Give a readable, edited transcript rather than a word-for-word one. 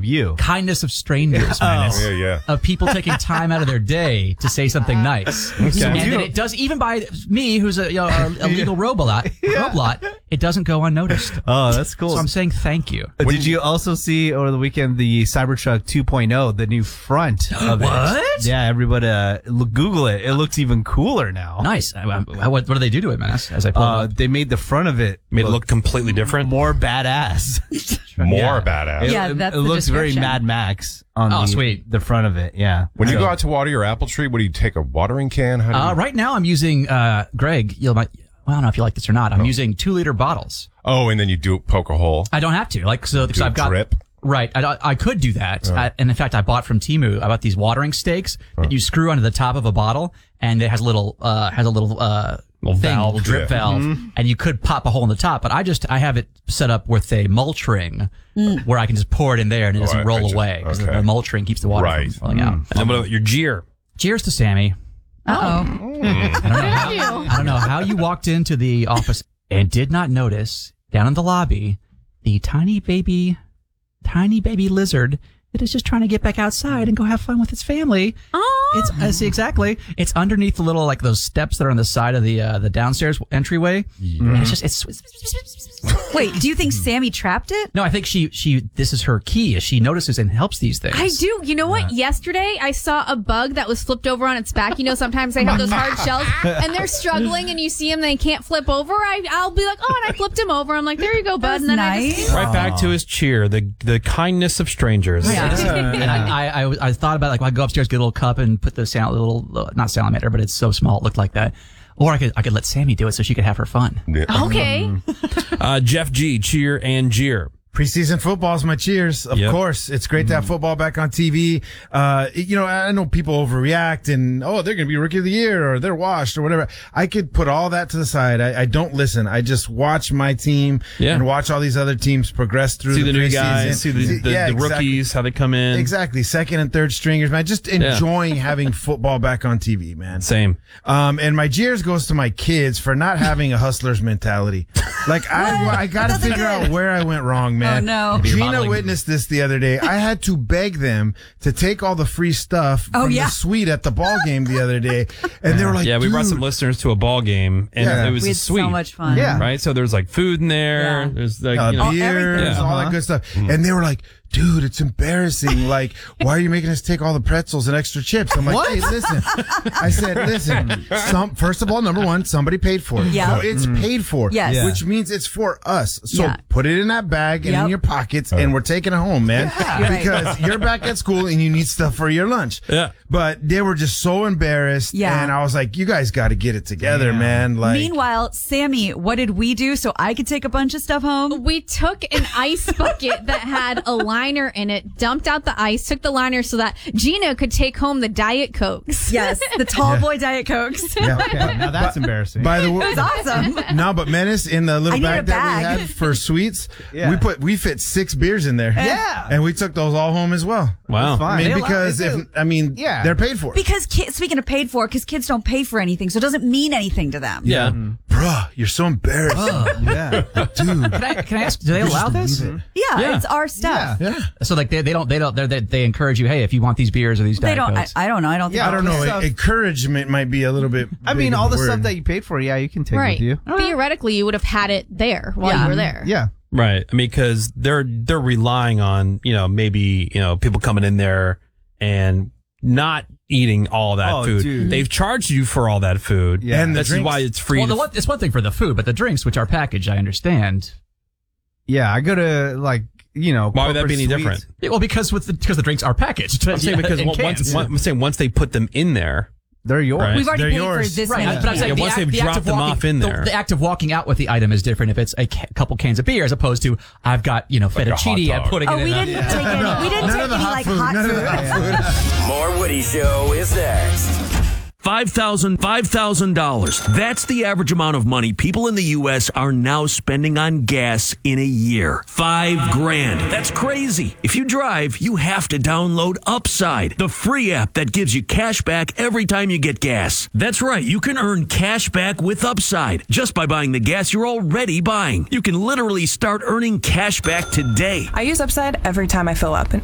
you? Kindness of strangers, Menace. Yeah. Of people taking time out of their day to say something nice. And then it does, even by me, who's a legal robot, it doesn't go unnoticed. Oh, that's cool. So I'm saying thank you. Did you also see over the weekend the Cybertruck 2.0, the new front of it? What? Yeah, everybody Google it. It looks even cooler now. Nice. What do they do to it, Menace? As I pull it up? They made the front of it Made it look completely different. more badass. More badass. Yeah, that's it the looks very description. Mad Max on sweet. the front of it. Yeah. When you go out to water your apple tree, what do you take, a watering can? How do you... Right now I'm using, Greg, I don't know if you like this or not. I'm using 2-liter bottles. Oh, and then you do poke a hole. I don't have to, because Do a I've got drip. Right, I could do that, and in fact, I bought from Temu. I bought these watering stakes that you screw onto the top of a bottle, and it has a little valve, drip valve, and you could pop a hole in the top. But I have it set up with a mulch ring where I can just pour it in there and it doesn't roll away because the mulch ring keeps the water from falling out. And then what about your jeer? Cheers to Sammy. Uh-oh. I don't know how you walked into the office and did not notice down in the lobby the tiny baby lizard that is just trying to get back outside and go have fun with its family. Oh. I see exactly. It's underneath the little, those steps that are on the side of the downstairs entryway. And it's Wait, do you think Sammy trapped it? No, I think this is her key. She notices and helps these things. I do. You know what? Yesterday, I saw a bug that was flipped over on its back. Sometimes they have those hard shells, and they're struggling, and you see them, they can't flip over. I'll be like, oh, and I flipped him over. I'm like, there you go, bud. And then nice. Right back to his cheer, the kindness of strangers. Yeah. And I thought about I go upstairs, get a little cup, and put the not salamander, but it's so small it looked like that. Or I could let Sammy do it so she could have her fun. Yeah. Okay. Jeff G, cheer and jeer. Preseason football is my cheers. Of course. It's great to have football back on TV. I know people overreact and, they're going to be rookie of the year or they're washed or whatever. I could put all that to the side. I don't listen. I just watch my team and watch all these other teams progress through the new preseason. guys, see the rookies, how they come in. Exactly. Second and third stringers, man. Just enjoying having football back on TV, man. Same. And my jeers goes to my kids for not having a hustler's mentality. I got to figure out where I went wrong, man. Oh, no. Gina witnessed this the other day. I had to beg them to take all the free stuff from the suite at the ball game the other day. And they were like, we brought some listeners to a ball game, and it was we a had suite. so much fun. Yeah. Right? So there's food in there. Yeah. There's beers, all that good stuff. And they were like, dude, it's embarrassing. Why are you making us take all the pretzels and extra chips? I'm like, hey, listen. I said, listen, first of all, number one, somebody paid for it. Yeah. So it's paid for. Yes. Yeah. Which means it's for us. So put it in that bag and in your pockets and we're taking it home, man. Yeah. Because you're back at school and you need stuff for your lunch. Yeah. But they were just so embarrassed. Yeah. And I was like, you guys got to get it together, man. Meanwhile, Sammy, what did we do so I could take a bunch of stuff home? We took an ice bucket that had a liner in it, dumped out the ice, took the liner so that Gina could take home the Diet Cokes. Yes, the tall boy Diet Cokes. Yeah. Okay, now that's embarrassing. By the way, It was awesome. No, but Menace, in the little I need a bag that we bag. had for sweets, we fit 6 beers in there. Yeah. And we took those all home as well. Wow. Fine. I mean, because they're paid for. Because speaking of paid for, because kids don't pay for anything, so it doesn't mean anything to them. Yeah. Bruh, you're so embarrassed. Yeah. Dude. Can I ask? Do they allow this? Yeah, it's our stuff. Yeah. So they encourage you. Hey, if you want these beers or these They Diet don't. Cokes. I don't know. I don't think. I don't know. Stuff. Encouragement might be a little bit. I mean, big all the word. stuff that you paid for, you can take Right. with you. Theoretically, you would have had it there while you were there. Yeah. Right. I mean, because they're relying on, maybe, people coming in there and not eating all that food. Dude. They've charged you for all that food. Yeah. And the this is drinks. why it's free. Well, it's one thing for the food, but the drinks, which are packaged, I understand. Yeah, I go to why would that be any different? Yeah, well, because the drinks are packaged. I'm saying because in cans. once they put them in there, they're yours. Right. We've already They're paid yours. for this Right, many. but I'm saying once they've the act dropped of them walking- off in there. The act of walking out with the item is different if it's a couple cans of beer as opposed to I've got fettuccine and dog. putting it we in. didn't take any. We didn't None take of the any hot food. None of the hot food. More Woody Show is next. $5,000. That's the average amount of money people in the U.S. are now spending on gas in a year. $5,000. That's crazy. If you drive, you have to download Upside, the free app that gives you cash back every time you get gas. That's right. You can earn cash back with Upside just by buying the gas you're already buying. You can literally start earning cash back today. I use Upside every time I fill up.